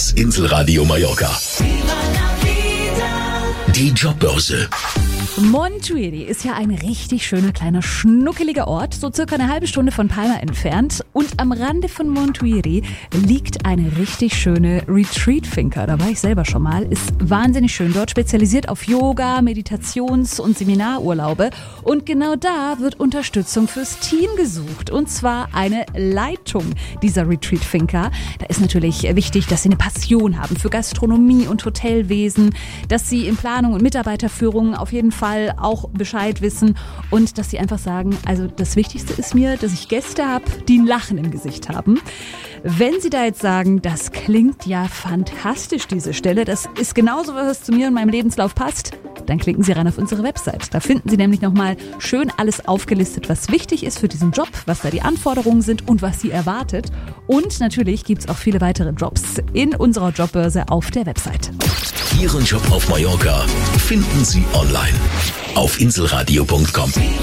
Das Inselradio Mallorca. Die Jobbörse. Montuiri ist ja ein richtig schöner, kleiner, schnuckeliger Ort, so circa eine halbe Stunde von Palma entfernt. Und am Rande von Montuiri liegt eine richtig schöne Retreat-Finca. Da war ich selber schon mal. Ist wahnsinnig schön dort, spezialisiert auf Yoga, Meditations- und Seminarurlaube. Und genau da wird Unterstützung fürs Team gesucht. Und zwar eine Leitung dieser Retreat-Finca. Da ist natürlich wichtig, dass sie eine Passion haben für Gastronomie und Hotelwesen, dass sie in Planung und Mitarbeiterführung auf jeden Fall auch Bescheid wissen und dass sie einfach sagen, also das Wichtigste ist mir, dass ich Gäste habe, die ein Lachen im Gesicht haben. Wenn Sie da jetzt sagen, das klingt ja fantastisch, diese Stelle, das ist genauso, was zu mir und meinem Lebenslauf passt, dann klicken Sie rein auf unsere Website. Da finden Sie nämlich nochmal schön alles aufgelistet, was wichtig ist für diesen Job, was da die Anforderungen sind und was Sie erwartet. Und natürlich gibt es auch viele weitere Jobs in unserer Jobbörse auf der Website. Ihren Job auf Mallorca finden Sie online auf inselradio.com.